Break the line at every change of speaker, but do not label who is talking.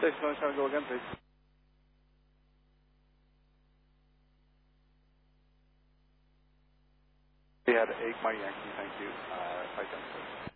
Station 1, go again, please. We had 8 Mike Yankee, thank you. 5 times.